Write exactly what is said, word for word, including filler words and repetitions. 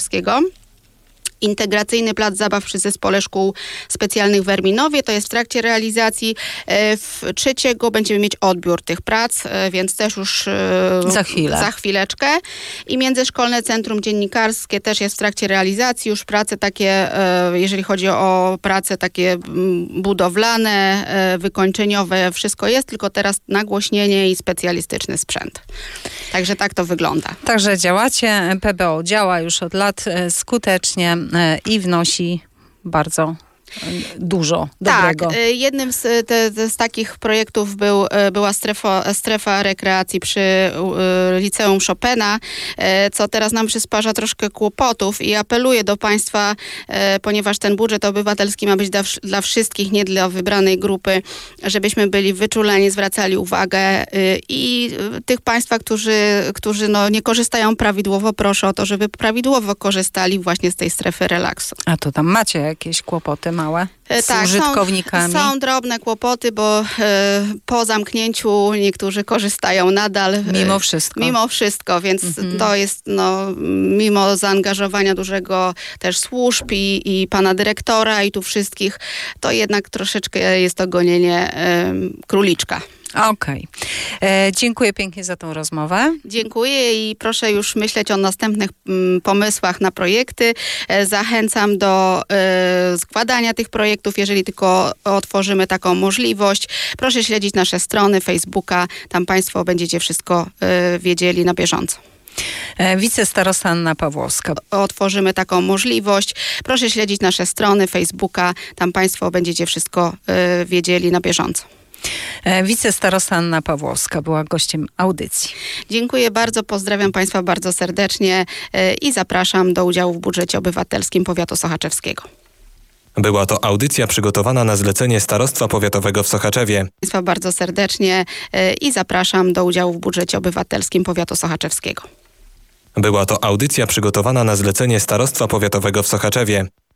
Sochaczewskiego. Integracyjny plac zabaw przy Zespole Szkół Specjalnych w Erminowie. To jest w trakcie realizacji. W trzeciego będziemy mieć odbiór tych prac, więc też już za chwilę. Za chwileczkę. I Międzyszkolne Centrum Dziennikarskie też jest w trakcie realizacji. Już prace takie, jeżeli chodzi o prace takie budowlane, wykończeniowe, wszystko jest, tylko teraz nagłośnienie i specjalistyczny sprzęt. Także tak to wygląda. Także działacie. P B O działa już od lat skutecznie i wnosi bardzo dużo dobrego. Tak, jednym z, te, z takich projektów był, była strefa, strefa rekreacji przy Liceum Chopina, co teraz nam przysparza troszkę kłopotów i apeluję do Państwa, ponieważ ten budżet obywatelski ma być dla, dla wszystkich, nie dla wybranej grupy, żebyśmy byli wyczuleni, zwracali uwagę i tych Państwa, którzy, którzy no, nie korzystają prawidłowo, proszę o to, żeby prawidłowo korzystali właśnie z tej strefy relaksu. A to tam macie jakieś kłopoty małe z tak, użytkownikami? Są, są drobne kłopoty, bo y, po zamknięciu niektórzy korzystają nadal. Mimo wszystko. Y, mimo wszystko, więc mhm. to jest no, mimo zaangażowania dużego też służb i, i pana dyrektora i tu wszystkich, to jednak troszeczkę jest to gonienie y, króliczka. Okej. Okay. Dziękuję pięknie za tą rozmowę. Dziękuję i proszę już myśleć o następnych mm, pomysłach na projekty. E, zachęcam do e, składania tych projektów, jeżeli tylko otworzymy taką możliwość. Proszę śledzić nasze strony Facebooka, tam Państwo będziecie wszystko e, wiedzieli na bieżąco. Wicestarosta Anna Pawłowska. Otworzymy taką możliwość. Proszę śledzić nasze strony Facebooka, tam Państwo będziecie wszystko e, wiedzieli na bieżąco. Wicestarosta Anna Pawłowska była gościem audycji. Dziękuję bardzo, pozdrawiam Państwa bardzo serdecznie i zapraszam do udziału w budżecie obywatelskim Powiatu Sochaczewskiego. Była to audycja przygotowana na zlecenie Starostwa Powiatowego w Sochaczewie. Państwa bardzo serdecznie i zapraszam do udziału w budżecie obywatelskim Powiatu Sochaczewskiego. Była to audycja przygotowana na zlecenie Starostwa Powiatowego w Sochaczewie.